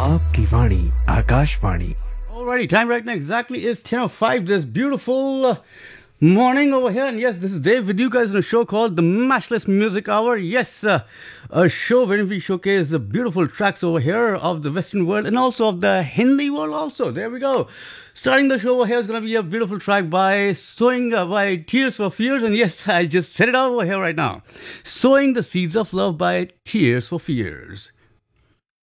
आपकी वाणी Akashvani. Alrighty, time right now exactly is 10:05. This beautiful morning over here. And yes, this is Dave with you guys on a show called The Mashless Music Hour. Yes, a show wherein we showcase the beautiful tracks over here of the Western world and also of the Hindi world also. There we go. Starting the show over here is going to be a beautiful track by by Tears for Fears. And yes, I just set it out over here right now. Sowing the Seeds of Love by Tears for Fears.